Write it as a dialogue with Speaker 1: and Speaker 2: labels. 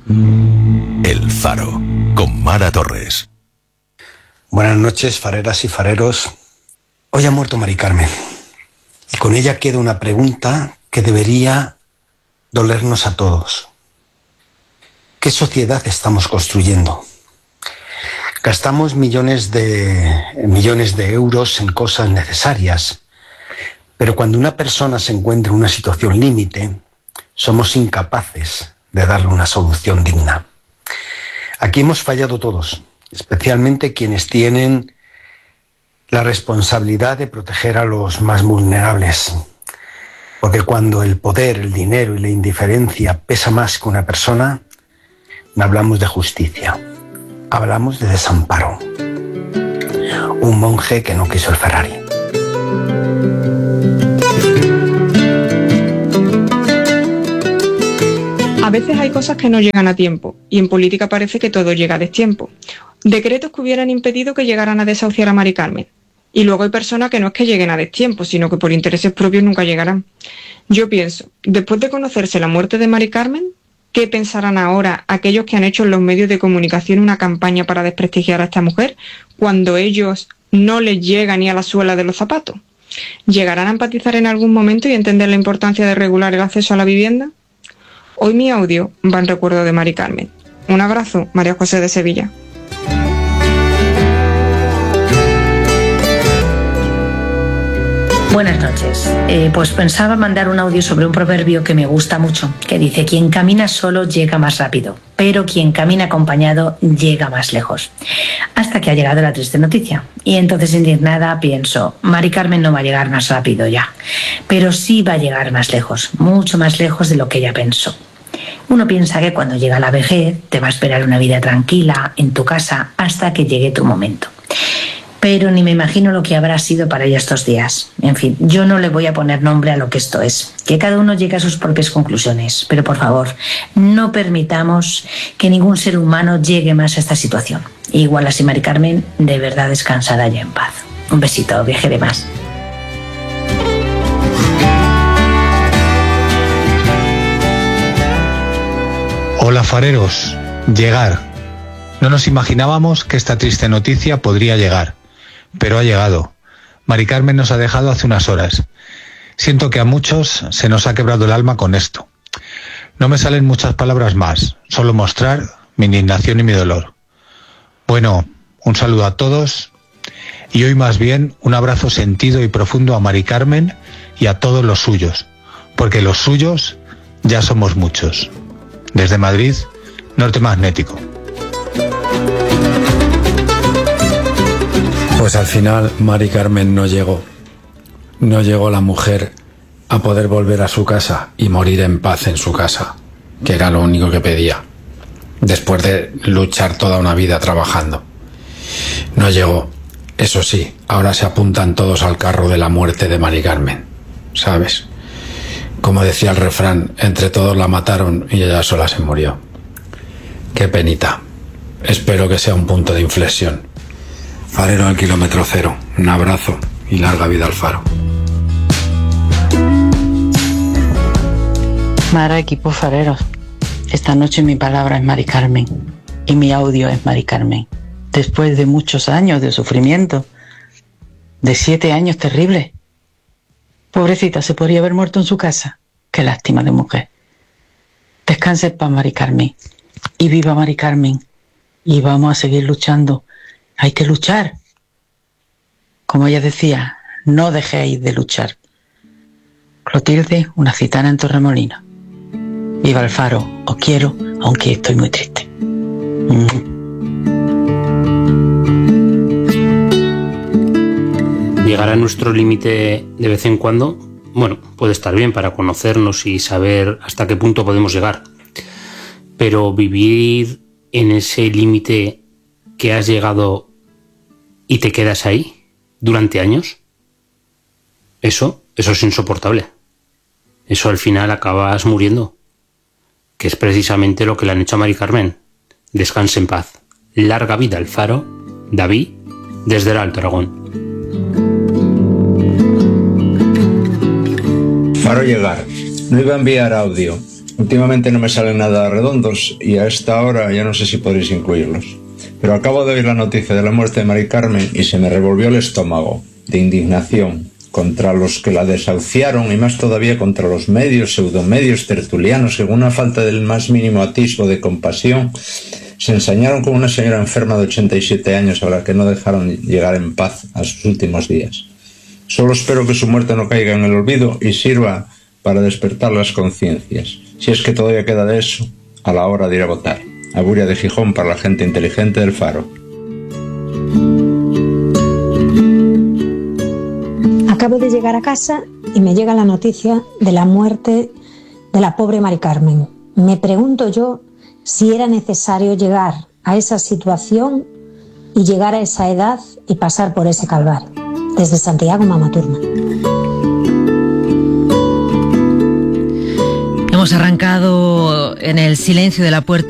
Speaker 1: El Faro, con Mara Torres.
Speaker 2: Buenas noches, fareras y fareros. Hoy ha muerto Mari Carmen. Y con ella queda una pregunta que debería dolernos a todos. ¿Qué sociedad estamos construyendo? Gastamos millones de euros en cosas necesarias, pero cuando una persona se encuentra en una situación límite, somos incapaces de darle una solución digna. Aquí hemos fallado todos, especialmente quienes tienen la responsabilidad de proteger a los más vulnerables. Porque cuando el poder, el dinero y la indiferencia pesa más que una persona, no hablamos de justicia, hablamos de desamparo. Un monje que no quiso el Ferrari.
Speaker 3: A veces hay cosas que no llegan a tiempo, y en política parece que todo llega a destiempo. Decretos que hubieran impedido que llegaran a desahuciar a Mari Carmen. Y luego hay personas que no es que lleguen a destiempo, sino que por intereses propios nunca llegarán. Yo pienso, después de conocerse la muerte de Mari Carmen, ¿qué pensarán ahora aquellos que han hecho en los medios de comunicación una campaña para desprestigiar a esta mujer, cuando ellos no les llega ni a la suela de los zapatos? ¿Llegarán a empatizar en algún momento y entender la importancia de regular el acceso a la vivienda? Hoy mi audio va en recuerdo de Mari Carmen. Un abrazo, María José de Sevilla.
Speaker 4: Buenas noches. Pues pensaba mandar un audio sobre un proverbio que me gusta mucho, que dice: quien camina solo llega más rápido, pero quien camina acompañado llega más lejos. Hasta que ha llegado la triste noticia. Y entonces, indignada, pienso, Mari Carmen no va a llegar más rápido ya, pero sí va a llegar más lejos, mucho más lejos de lo que ella pensó. Uno piensa que cuando llega la vejez te va a esperar una vida tranquila en tu casa hasta que llegue tu momento. Pero ni me imagino lo que habrá sido para ella estos días. En fin, yo no le voy a poner nombre a lo que esto es. Que cada uno llegue a sus propias conclusiones. Pero por favor, no permitamos que ningún ser humano llegue más a esta situación. Igual así Mari Carmen de verdad descansará ya en paz. Un besito, viajaré más.
Speaker 5: Hola fareros, llegar. No nos imaginábamos que esta triste noticia podría llegar. Pero ha llegado. Mari Carmen nos ha dejado hace unas horas. Siento que a muchos se nos ha quebrado el alma con esto. No me salen muchas palabras más, solo mostrar mi indignación y mi dolor. Bueno, un saludo a todos y hoy más bien un abrazo sentido y profundo a Mari Carmen y a todos los suyos, porque los suyos ya somos muchos. Desde Madrid, Norte Magnético.
Speaker 6: Pues al final Mari Carmen no llegó. No llegó la mujer a poder volver a su casa y morir en paz en su casa, que era lo único que pedía, después de luchar toda una vida trabajando. No llegó. Eso sí, ahora se apuntan todos al carro de la muerte de Mari Carmen, ¿sabes? Como decía el refrán, entre todos la mataron y ella sola se murió. Qué penita. Espero que sea un punto de inflexión. Farero al kilómetro cero, un abrazo y larga vida al Faro.
Speaker 7: Mara, equipo fareros, esta noche mi palabra es Mari Carmen y mi audio es Mari Carmen. Después de muchos años de sufrimiento, de 7 años terribles, pobrecita, se podría haber muerto en su casa. Qué lástima de mujer. Descanse en paz, Mari Carmen, y viva Mari Carmen, y vamos a seguir luchando. Hay que luchar. Como ella decía, no dejéis de luchar. Clotilde, una gitana en Torremolinos. Viva el Faro, os quiero, aunque estoy muy triste.
Speaker 8: Llegar a nuestro límite de vez en cuando, bueno, puede estar bien para conocernos y saber hasta qué punto podemos llegar. Pero vivir en ese límite que has llegado y te quedas ahí durante años, eso es insoportable. Eso al final acabas muriendo, que es precisamente lo que le han hecho a Mari Carmen. Descanse en paz. Larga vida al Faro. David, desde el Alto Aragón.
Speaker 9: Faro llegar. No iba a enviar audio, Últimamente no me salen nada redondos y a esta hora ya no sé si podréis incluirlos. Pero acabo de oír la noticia de la muerte de Mari Carmen y se me revolvió el estómago de indignación contra los que la desahuciaron y más todavía contra los medios, pseudomedios tertulianos que con una falta del más mínimo atisbo de compasión se ensañaron con una señora enferma de 87 años a la que no dejaron llegar en paz a sus últimos días. Solo espero que su muerte no caiga en el olvido y sirva para despertar las conciencias, si es que todavía queda de eso, a la hora de ir a votar. Aburia de Gijón para la gente inteligente del Faro.
Speaker 10: Acabo de llegar a casa y me llega la noticia de la muerte de la pobre Mari Carmen. Me pregunto yo si era necesario llegar a esa situación y llegar a esa edad y pasar por ese calvario. Desde Santiago, Mama Turma.
Speaker 11: Hemos arrancado en el silencio de la puerta